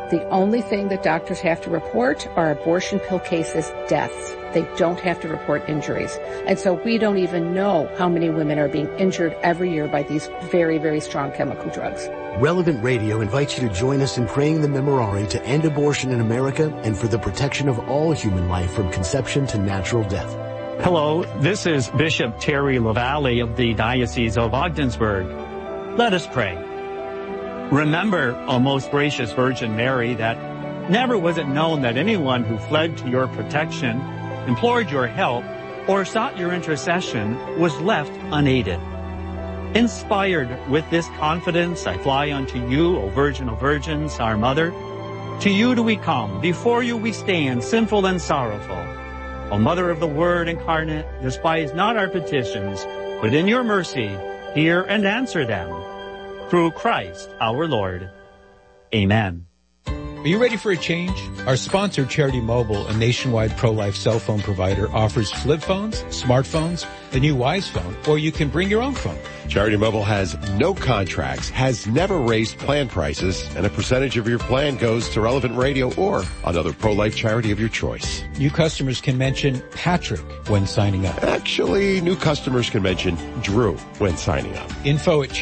The only thing that doctors have to report are abortion pill cases, deaths. They don't have to report injuries. And so we don't even know how many women are being injured every year by these very, very strong chemical drugs. Relevant Radio invites you to join us in praying the Memorare to end abortion in America and for the protection of all human life from conception to natural death. Hello, this is Bishop Terry LaValle of the Diocese of Ogdensburg. Let us pray. Remember, O most gracious Virgin Mary, that never was it known that anyone who fled to your protection, implored your help, or sought your intercession was left unaided. Inspired with this confidence, I fly unto you, O Virgin of Virgins, our Mother. To you do we come, before you we stand, sinful and sorrowful. O Mother of the Word incarnate, despise not our petitions, but in your mercy hear and answer them. Through Christ our Lord. Amen. Are you ready for a change? Our sponsor, Charity Mobile, a nationwide pro-life cell phone provider, offers flip phones, smartphones, the new Wise phone, or you can bring your own phone. Charity Mobile has no contracts, has never raised plan prices, and a percentage of your plan goes to Relevant Radio or another pro-life charity of your choice. New customers can mention Patrick when signing up. Actually, new customers can mention Drew when signing up. Info at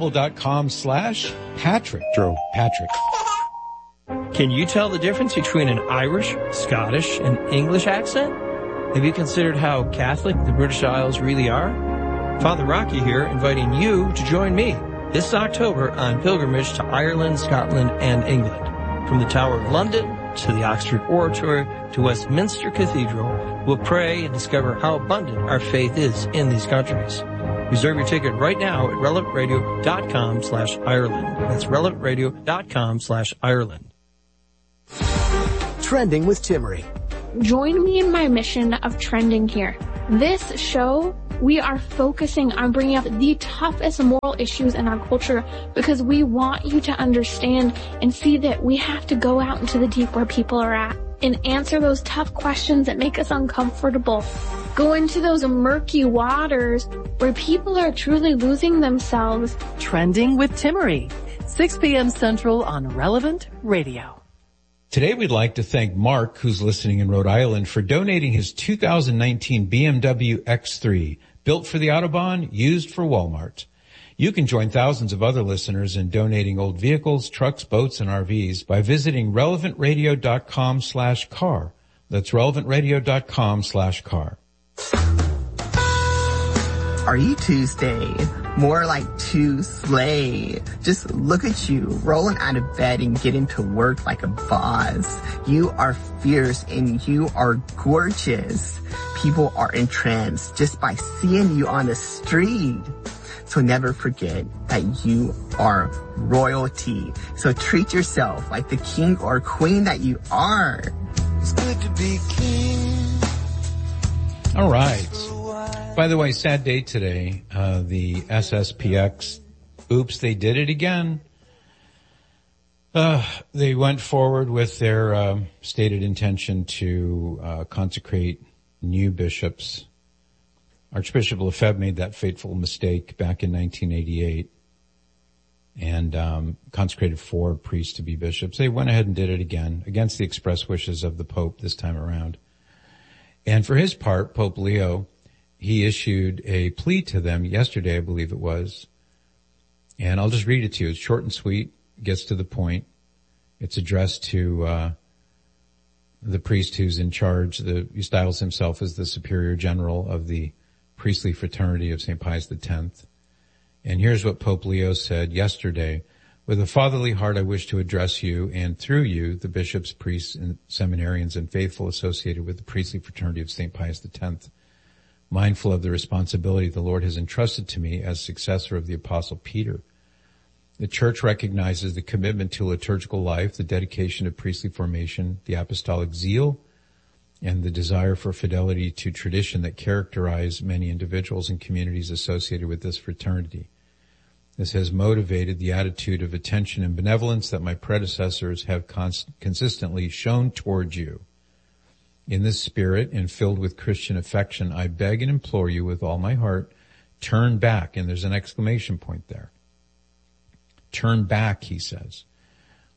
CharityMobile.com/Patrick. Drew. Patrick. Can you tell the difference between an Irish, Scottish, and English accent? Have you considered how Catholic the British Isles really are? Father Rocky here, inviting you to join me this October on pilgrimage to Ireland, Scotland, and England. From the Tower of London to the Oxford Oratory to Westminster Cathedral, we'll pray and discover how abundant our faith is in these countries. Reserve your ticket right now at relevantradio.com/Ireland. That's relevantradio.com/Ireland. Trending with Timmerie. Join me in my mission of trending here. This show, we are focusing on bringing up the toughest moral issues in our culture because we want you to understand and see that we have to go out into the deep where people are at and answer those tough questions that make us uncomfortable. Go into those murky waters where people are truly losing themselves. Trending with Timmerie, 6 p.m. Central on Relevant Radio. Today we'd like to thank Mark, who's listening in Rhode Island, for donating his 2019 BMW X3, built for the Autobahn, used for Walmart. You can join thousands of other listeners in donating old vehicles, trucks, boats, and RVs by visiting relevantradio.com/car. That's relevantradio.com/car. Are you Tuesday? More like Tuesday. Just look at you, rolling out of bed and getting to work like a boss. You are fierce and you are gorgeous. People are entranced just by seeing you on the street. So never forget that you are royalty. So treat yourself like the king or queen that you are. It's good to be king. All right. By the way, sad day today. The SSPX, oops, they did it again. They went forward with their stated intention to consecrate new bishops. Archbishop Lefebvre made that fateful mistake back in 1988 and consecrated 4 priests to be bishops. They went ahead and did it again against the express wishes of the Pope this time around. And for his part, Pope Leo, he issued a plea to them yesterday, I believe it was. And I'll just read it to you. It's short and sweet, gets to the point. It's addressed to the priest who's in charge. He styles himself as the Superior General of the Priestly Fraternity of St. Pius X. And here's what Pope Leo said yesterday. With a fatherly heart, I wish to address you, and through you, the bishops, priests, and seminarians and faithful associated with the Priestly Fraternity of St. Pius X. Mindful of the responsibility the Lord has entrusted to me as successor of the Apostle Peter. The Church recognizes the commitment to liturgical life, the dedication to priestly formation, the apostolic zeal, and the desire for fidelity to tradition that characterize many individuals and communities associated with this fraternity. This has motivated the attitude of attention and benevolence that my predecessors have consistently shown towards you. In this spirit and filled with Christian affection, I beg and implore you with all my heart, turn back, and there's an exclamation point there. Turn back, he says.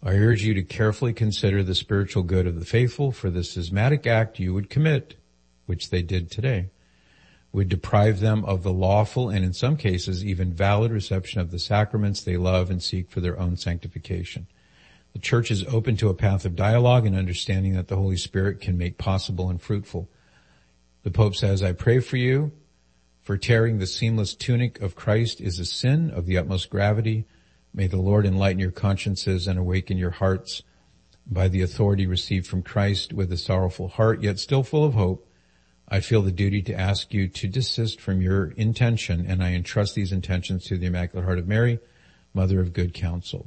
I urge you to carefully consider the spiritual good of the faithful, for the schismatic act you would commit, which they did today, would deprive them of the lawful and in some cases even valid reception of the sacraments they love and seek for their own sanctification. The Church is open to a path of dialogue and understanding that the Holy Spirit can make possible and fruitful. The Pope says, I pray for you, for tearing the seamless tunic of Christ is a sin of the utmost gravity. May the Lord enlighten your consciences and awaken your hearts by the authority received from Christ. With a sorrowful heart, yet still full of hope, I feel the duty to ask you to desist from your intention, and I entrust these intentions to the Immaculate Heart of Mary, Mother of Good Counsel.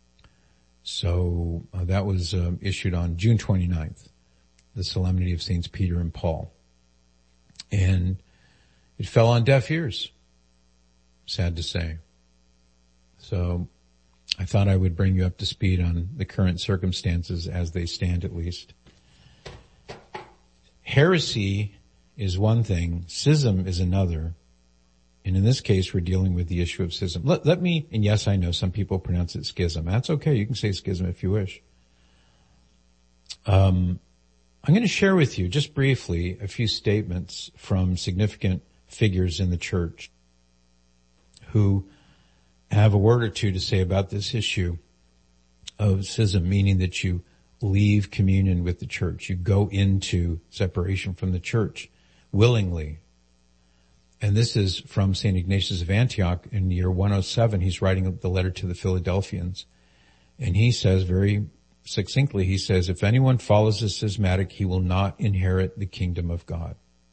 So that was issued on June 29th, the Solemnity of Saints Peter and Paul. And it fell on deaf ears, sad to say. So I thought I would bring you up to speed on the current circumstances as they stand, at least. Heresy is one thing, schism is another. And in this case, we're dealing with the issue of schism. Let me, and yes, I know some people pronounce it schism. That's okay. You can say schism if you wish. I'm going to share with you, just briefly, a few statements from significant figures in the Church who have a word or two to say about this issue of schism, meaning that you leave communion with the Church. You go into separation from the Church willingly. And this is from St. Ignatius of Antioch in the year 107. He's writing the letter to the Philadelphians. And he says very succinctly, he says, if anyone follows a schismatic, he will not inherit the kingdom of God.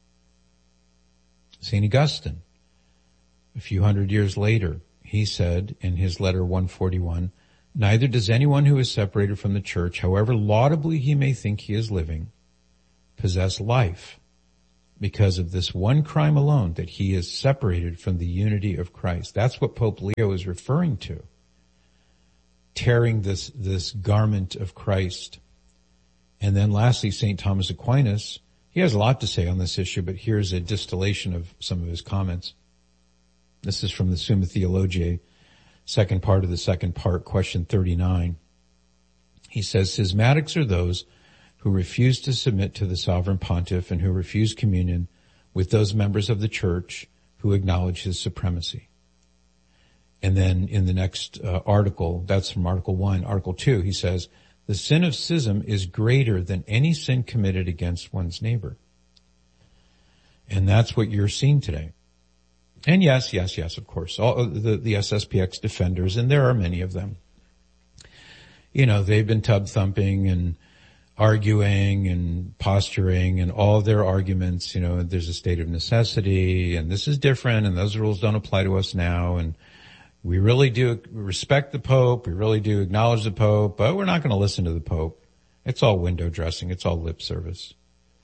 St. Augustine, a few hundred years later, he said in his letter 141, neither does anyone who is separated from the Church, however laudably he may think he is living, possess life, because of this one crime alone, that he is separated from the unity of Christ. That's what Pope Leo is referring to. Tearing this garment of Christ. And then lastly, St. Thomas Aquinas, he has a lot to say on this issue, but here's a distillation of some of his comments. This is from the Summa Theologiae, second part of the second part, question 39. He says, schismatics are those who refuse to submit to the sovereign pontiff and who refuse communion with those members of the Church who acknowledge his supremacy. And then in the next article, that's from Article 1, Article 2, he says, the sin of schism is greater than any sin committed against one's neighbor. And that's what you're seeing today. And yes, of course, all the SSPX defenders, and there are many of them. You know, they've been tub thumping and arguing and posturing and all their arguments, you know, there's a state of necessity and this is different and those rules don't apply to us now and we really do respect the Pope, we really do acknowledge the Pope, but we're not going to listen to the Pope. It's all window dressing, it's all lip service.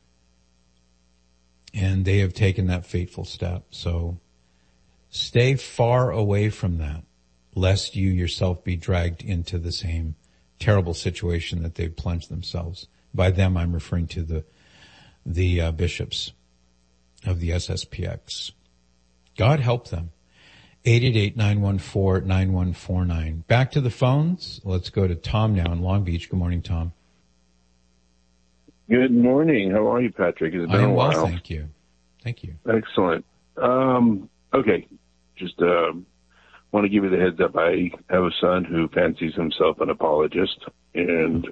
And they have taken that fateful step. So stay far away from that, lest you yourself be dragged into the same terrible situation that they've plunged themselves. By them, I'm referring to the bishops of the SSPX. God help them. 888-914-9149. Back to the phones. Let's go to Tom now in Long Beach. Good morning, Tom. Good morning. How are you, Patrick? It's been a while. Well, thank you. Thank you. Excellent. Okay. Just want to give you the heads up. I have a son who fancies himself an apologist, and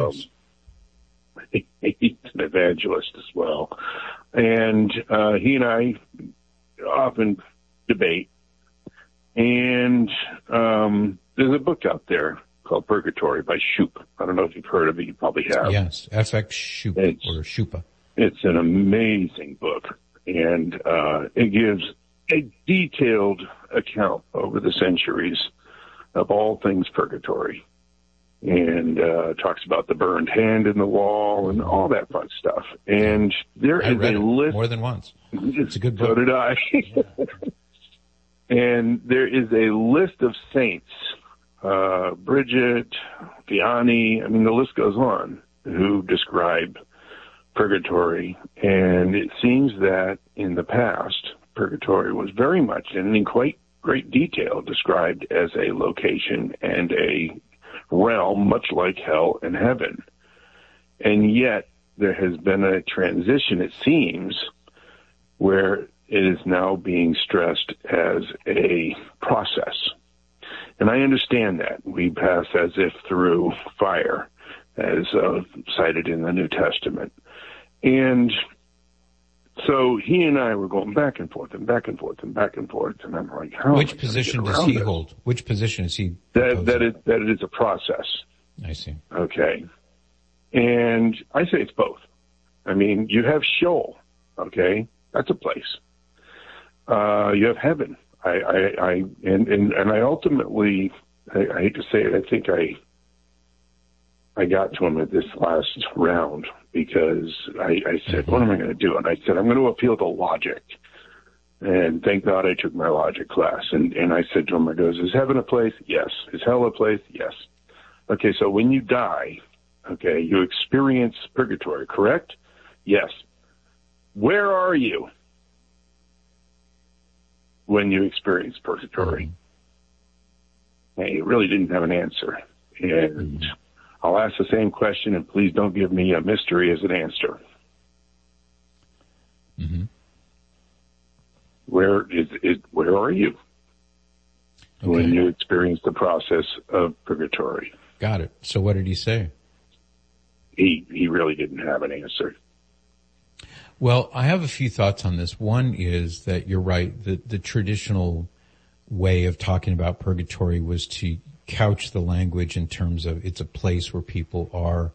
he's an evangelist as well. And he and I often debate. And there's a book out there called Purgatory by Shoup. I don't know if you've heard of it. You probably have. Yes, FX Shoup or Shoupa. It's an amazing book, and it gives a detailed account over the centuries of all things purgatory, and talks about the burned hand in the wall and all that fun stuff. And there is a list more than once. It's a good book. So did I. Yeah. And there is a list of saints, Bridget, Vianney, I mean, the list goes on, who describe purgatory. And it seems that in the past, purgatory was very much, and in quite great detail, described as a location and a realm, much like hell and heaven. And yet there has been a transition, it seems, where it is now being stressed as a process. And I understand that. We pass as if through fire, as cited in the New Testament. And so he and I were going back and forth and back and forth and back and forth. And I'm like, how? Which position does he hold? Which position is he? That it is a process. I see. Okay. And I say it's both. I mean, you have Sheol. Okay. That's a place. You have heaven. And I ultimately, I hate to say it, I think I got to him at this last round because I said, what am I going to do? And I said, I'm going to appeal to logic. And thank God I took my logic class. And I said to him, I goes, is heaven a place? Yes. Is hell a place? Yes. Okay, so when you die, okay, you experience purgatory, correct? Yes. Where are you when you experience purgatory? And he really didn't have an answer. And I'll ask the same question, and please don't give me a mystery as an answer. Mm-hmm. Where are you when you experience the process of purgatory? Got it. So what did he say? He really didn't have an answer. Well, I have a few thoughts on this. One is that you're right. The traditional way of talking about purgatory was to couch the language in terms of it's a place where people are,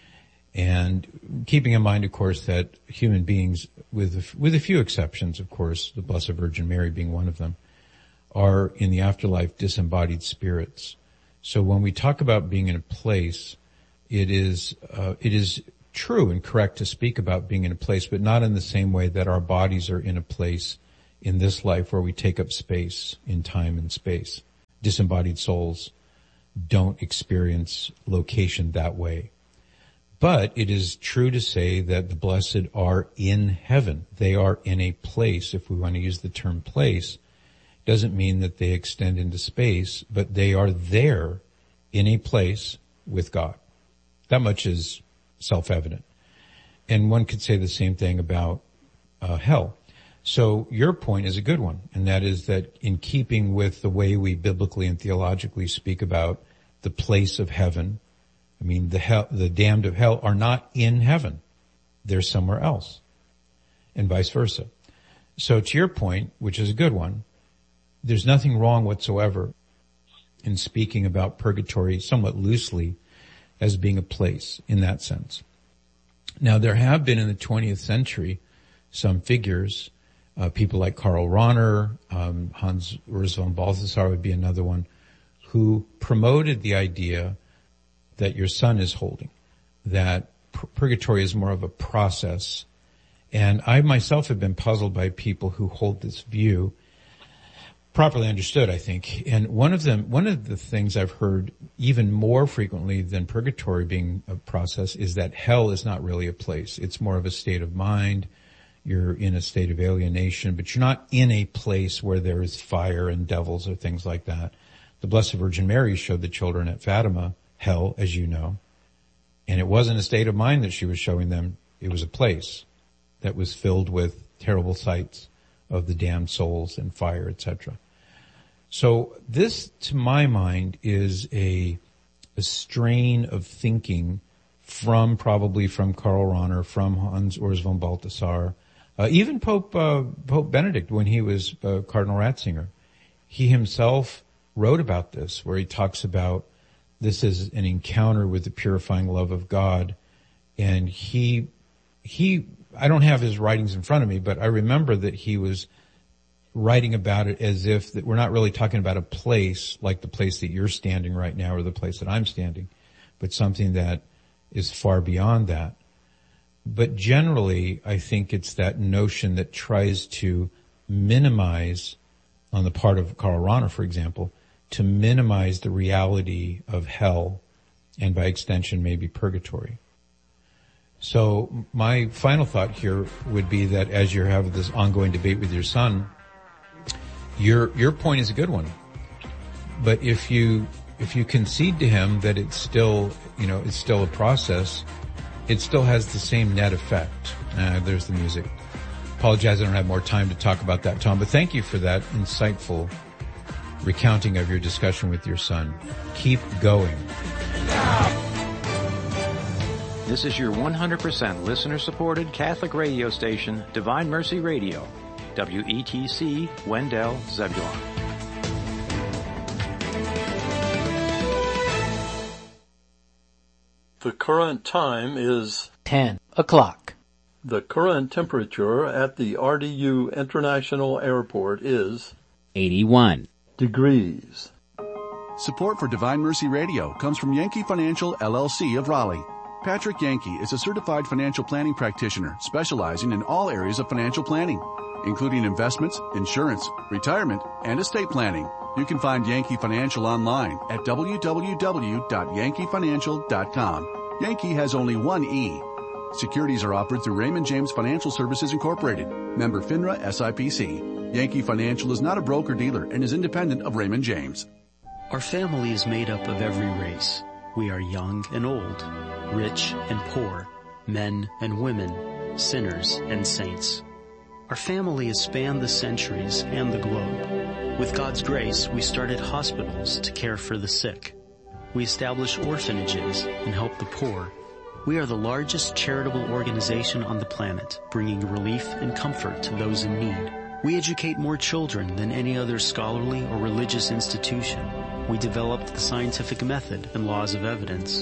and keeping in mind, of course, that human beings, with a few exceptions, of course, the Blessed Virgin Mary being one of them, are in the afterlife disembodied spirits. So when we talk about being in a place, it is true and correct to speak about being in a place, but not in the same way that our bodies are in a place in this life where we take up space in time and space. Disembodied souls don't experience location that way. But it is true to say that the blessed are in heaven. They are in a place. If we want to use the term place, doesn't mean that they extend into space, but they are there in a place with God. That much is self-evident. And one could say the same thing about hell. So your point is a good one, and that is that in keeping with the way we biblically and theologically speak about the place of heaven, I mean, the damned of hell are not in heaven. They're somewhere else, and vice versa. So to your point, which is a good one, there's nothing wrong whatsoever in speaking about purgatory somewhat loosely as being a place in that sense. Now, there have been in the 20th century some figures, people like Karl Rahner, Hans Urs von Balthasar would be another one, who promoted the idea that your son is holding, that purgatory is more of a process. And I myself have been puzzled by people who hold this view, properly understood, I think. And one of the things I've heard even more frequently than purgatory being a process is that hell is not really a place. It's more of a state of mind. You're in a state of alienation, but you're not in a place where there is fire and devils or things like that. The Blessed Virgin Mary showed the children at Fatima hell, as you know, and it wasn't a state of mind that she was showing them. It was a place that was filled with terrible sights of the damned souls and fire, etc. So this, to my mind, is a strain of thinking probably from Karl Rahner, from Hans Urs von Balthasar, even Pope Benedict when he was Cardinal Ratzinger. He himself wrote about this, where he talks about this is an encounter with the purifying love of God. And he, I don't have his writings in front of me, but I remember that he was writing about it as if that we're not really talking about a place like the place that you're standing right now or the place that I'm standing, but something that is far beyond that. But generally, I think it's that notion that tries to minimize, on the part of Karl Rahner, for example, to minimize the reality of hell and by extension maybe purgatory. So my final thought here would be that as you're having this ongoing debate with your son, your point is a good one. But if you if you concede to him that it's still, it's still a process, it still has the same net effect. There's the music. Apologize, I don't have more time to talk about that, Tom, but thank you for that insightful recounting of your discussion with your son. Keep going. This is your 100% listener-supported Catholic radio station, Divine Mercy Radio, WETC, Wendell, Zebulon. The current time is 10 o'clock. The current temperature at the RDU International Airport is 81 degrees. Support for Divine Mercy Radio comes from Yankee Financial, LLC of Raleigh. Patrick Yankee is a certified financial planning practitioner specializing in all areas of financial planning, including investments, insurance, retirement, and estate planning. You can find Yankee Financial online at www.yankeefinancial.com. Yankee has only one E. Securities are offered through Raymond James Financial Services Incorporated, member FINRA SIPC. Yankee Financial is not a broker-dealer and is independent of Raymond James. Our family is made up of every race. We are young and old, rich and poor, men and women, sinners and saints. Our family has spanned the centuries and the globe. With God's grace, we started hospitals to care for the sick. We establish orphanages and help the poor. We are the largest charitable organization on the planet, bringing relief and comfort to those in need. We educate more children than any other scholarly or religious institution. We developed the scientific method and laws of evidence.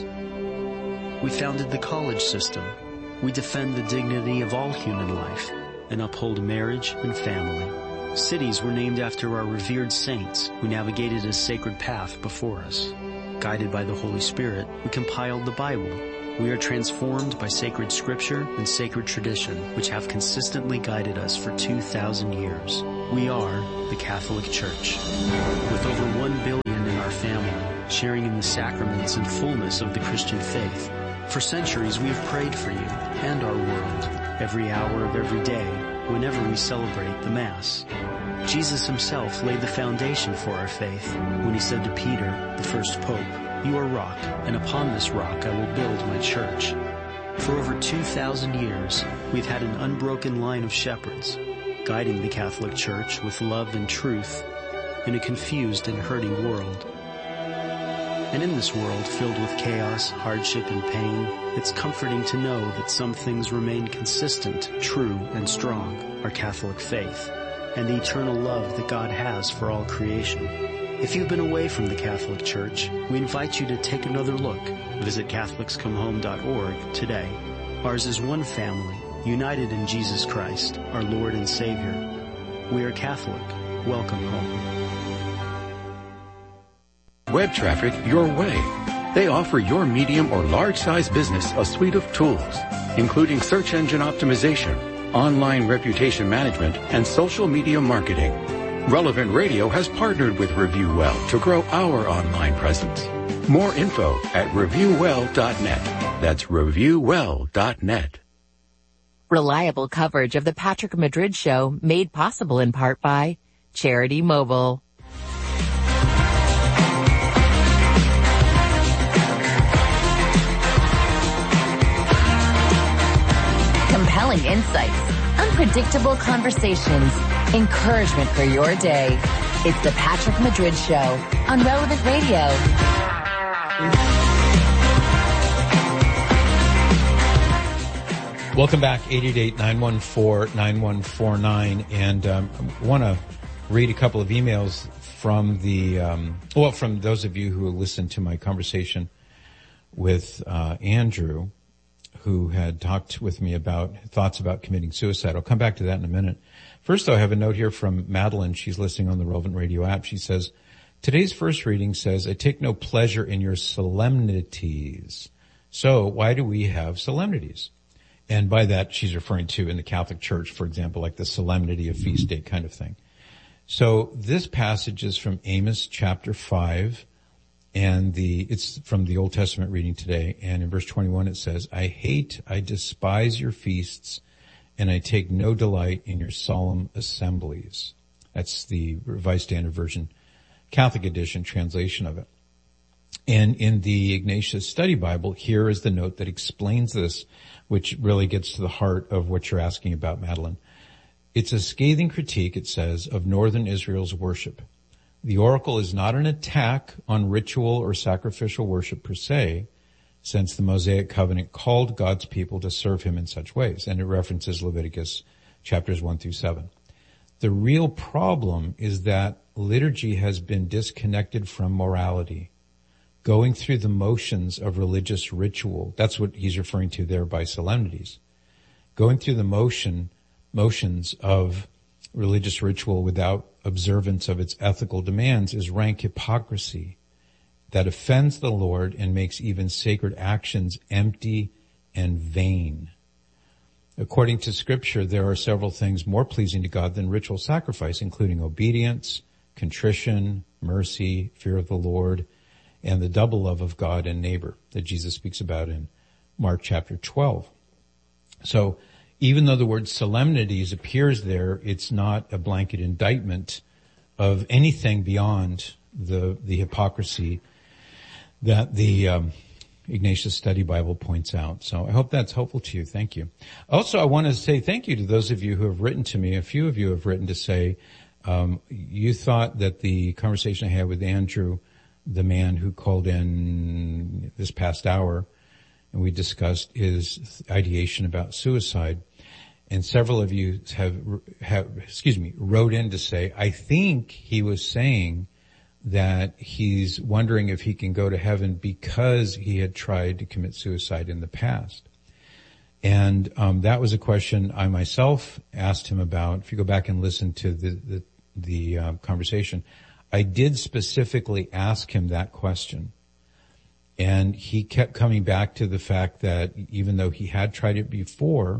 We founded the college system. We defend the dignity of all human life and uphold marriage and family. Cities were named after our revered saints who navigated a sacred path before us. Guided by the Holy Spirit, we compiled the Bible. We are transformed by sacred scripture and sacred tradition, which have consistently guided us for 2,000 years. We are the Catholic Church. With over 1 billion in our family, sharing in the sacraments and fullness of the Christian faith. For centuries we have prayed for you and our world, every hour of every day, whenever we celebrate the Mass. Jesus himself laid the foundation for our faith when he said to Peter, the first pope, "You are rock, and upon this rock I will build my church." For over 2,000 years, we've had an unbroken line of shepherds, guiding the Catholic Church with love and truth in a confused and hurting world. And in this world filled with chaos, hardship, and pain, it's comforting to know that some things remain consistent, true, and strong, our Catholic faith, and the eternal love that God has for all creation. If you've been away from the Catholic Church, we invite you to take another look. Visit CatholicsComeHome.org today. Ours is one family, united in Jesus Christ, our Lord and Savior. We are Catholic. Welcome home. Web traffic your way. They offer your medium or large-size business a suite of tools, including search engine optimization, online reputation management, and social media marketing. Relevant Radio has partnered with ReviewWell to grow our online presence. More info at reviewwell.net. That's reviewwell.net. Reliable coverage of the Patrick Madrid Show made possible in part by Charity Mobile. Compelling insights, unpredictable conversations, encouragement for your day. It's the Patrick Madrid Show on Relevant Radio. Welcome back, 888-914-9149. And I want to read a couple of emails from from those of you who listened to my conversation with Andrew, who had talked with me about thoughts about committing suicide. I'll come back to that in a minute. First, though, I have a note here from Madeline. She's listening on the Relevant Radio app. She says, today's first reading says, I take no pleasure in your solemnities. So why do we have solemnities? And by that, she's referring to in the Catholic Church, for example, like the solemnity of feast day kind of thing. So this passage is from Amos chapter 5. And it's from the Old Testament reading today. And in verse 21 it says, I despise your feasts, and I take no delight in your solemn assemblies. That's the Revised Standard Version, Catholic edition translation of it. And in the Ignatius Study Bible, here is the note that explains this, which really gets to the heart of what you're asking about, Madeline. It's a scathing critique, it says, of northern Israel's worship. The oracle is not an attack on ritual or sacrificial worship per se, since the Mosaic covenant called God's people to serve him in such ways, and it references Leviticus chapters 1 through 7. The real problem is that liturgy has been disconnected from morality, going through the motions of religious ritual. That's what he's referring to there by solemnities. Going through the motions of religious ritual without observance of its ethical demands is rank hypocrisy that offends the Lord and makes even sacred actions empty and vain. According to Scripture, there are several things more pleasing to God than ritual sacrifice, including obedience, contrition, mercy, fear of the Lord, and the double love of God and neighbor that Jesus speaks about in Mark chapter 12. So even though the word solemnities appears there, it's not a blanket indictment of anything beyond the hypocrisy that the Ignatius Study Bible points out. So I hope that's helpful to you. Thank you. Also, I want to say thank you to those of you who have written to me. A few of you have written to say you thought that the conversation I had with Andrew, the man who called in this past hour, and we discussed his ideation about suicide. And several of you wrote in to say, I think he was saying that he's wondering if he can go to heaven because he had tried to commit suicide in the past. And that was a question I myself asked him about. If you go back and listen to the conversation, I did specifically ask him that question. And he kept coming back to the fact that even though he had tried it before,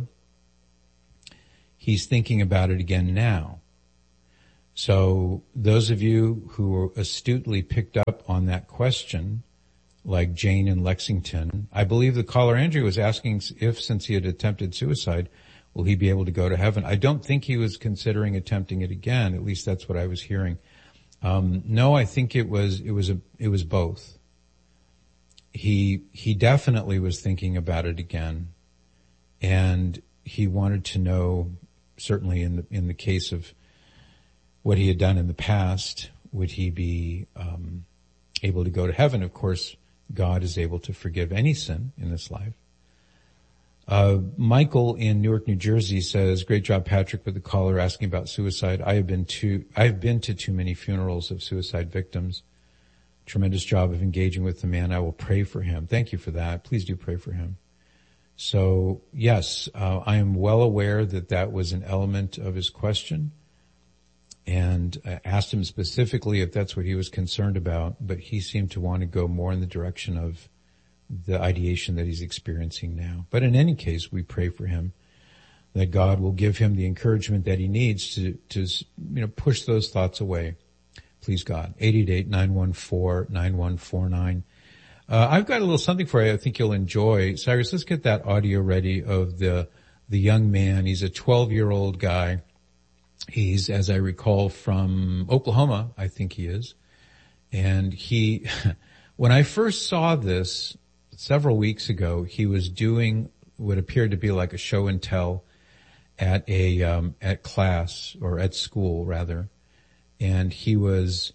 he's thinking about it again now. So those of you who astutely picked up on that question, like Jane in Lexington, I believe the caller Andrew was asking if, since he had attempted suicide, will he be able to go to heaven? I don't think he was considering attempting it again. At least that's what I was hearing. No, I think it was both. He definitely was thinking about it again, and he wanted to know, certainly in the case of what he had done in the past, would he be able to go to heaven? Of course, God is able to forgive any sin in this life. Michael in Newark, New Jersey says, great job, Patrick, with the caller asking about suicide. I've been to too many funerals of suicide victims. Tremendous job of engaging with the man. I will pray for him. Thank you for that. Please do pray for him. So yes, I am well aware that was an element of his question, and I asked him specifically if that's what he was concerned about, but he seemed to want to go more in the direction of the ideation that he's experiencing now. But in any case, we pray for him, that God will give him the encouragement that he needs to push those thoughts away. Please God. 888-914-9149. I've got a little something for you I think you'll enjoy. Cyrus, let's get that audio ready of the young man. He's a 12-year-old guy. He's, as I recall, from Oklahoma, I think he is. And when I first saw this several weeks ago, he was doing what appeared to be like a show and tell at class, or at school rather. And he was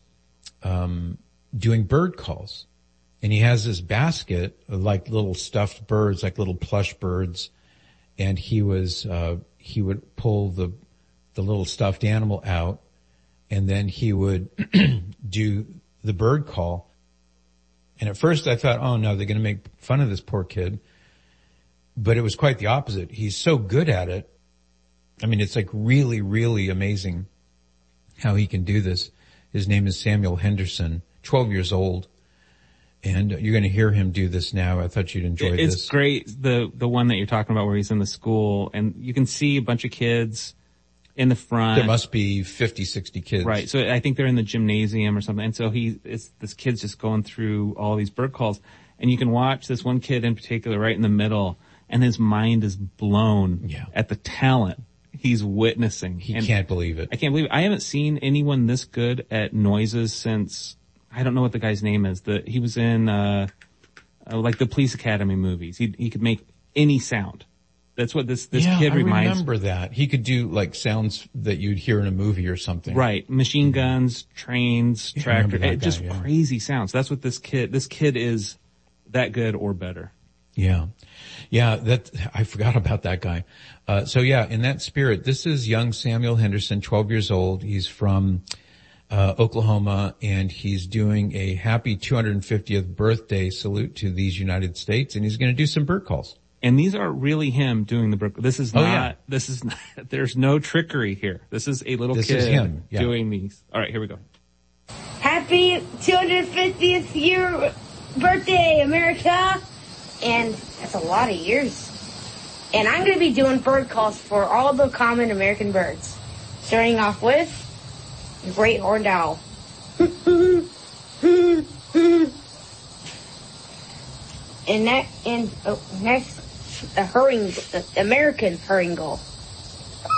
doing bird calls. And he has this basket of like little stuffed birds, like little plush birds. And he would pull the little stuffed animal out, and then he would do the bird call. And at first I thought, oh no, they're going to make fun of this poor kid. But it was quite the opposite. He's so good at it. I mean, it's like really, really amazing how he can do this. His name is Samuel Henderson, 12 years old. And you're going to hear him do this now. I thought you'd enjoy this. It's great, the one that you're talking about where he's in the school, and you can see a bunch of kids in the front. There must be 50, 60 kids. Right. So I think they're in the gymnasium or something. And so this kid's just going through all these bird calls, and you can watch this one kid in particular right in the middle, and his mind is blown at the talent he's witnessing. He can't believe it. I can't believe it. I haven't seen anyone this good at noises since I don't know what the guy's name is. He was in, like the Police Academy movies. He could make any sound. That's what this kid reminds me. I remember that. He could do like sounds that you'd hear in a movie or something. Right. Machine guns, trains, tractors, just crazy sounds. That's what this kid is that good or better. Yeah. Yeah, I forgot about that guy. So yeah, in that spirit, this is young Samuel Henderson, 12 years old. He's from Oklahoma, and he's doing a happy 250th birthday salute to these United States, and he's going to do some bird calls. And these are really him doing the bird. This is not, there's no trickery here. This is a little kid doing these. All right, here we go. Happy 250th year birthday, America. And that's a lot of years. And I'm going to be doing bird calls for all the common American birds. Starting off with the great horned owl. And next, the American herring gull.